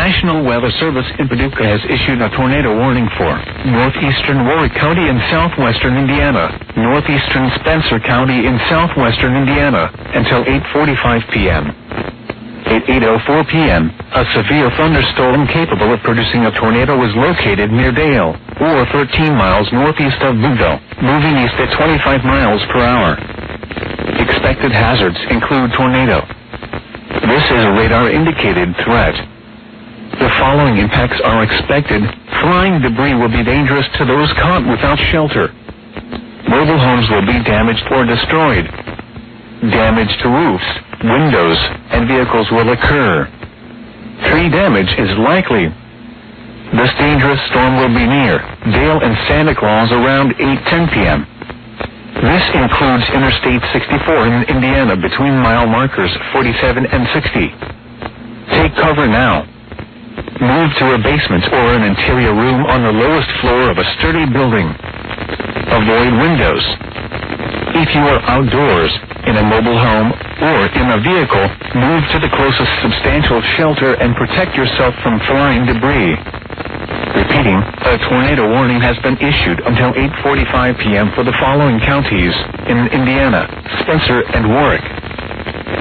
National Weather Service in Paducah has issued a tornado warning for northeastern Warwick County in southwestern Indiana, northeastern Spencer County in southwestern Indiana, until 8:45 p.m. At 8:04 p.m., a severe thunderstorm capable of producing a tornado was located near Dale, or 13 miles northeast of Boonville, moving east at 25 miles per hour. Expected hazards include tornado. This is a radar-indicated threat. The following impacts are expected. Flying debris will be dangerous to those caught without shelter. Mobile homes will be damaged or destroyed. Damage to roofs, windows, and vehicles will occur. Tree damage is likely. This dangerous storm will be near Dale and Santa Claus around 8:10 p.m. This includes Interstate 64 in Indiana between mile markers 47 and 60. Take cover now. Move to a basement or an interior room on the lowest floor of a sturdy building. Avoid windows. If you are outdoors, in a mobile home, or in a vehicle, move to the closest substantial shelter and protect yourself from flying debris. Repeating, a tornado warning has been issued until 8:45 p.m. for the following counties in Indiana: Spencer and Warwick.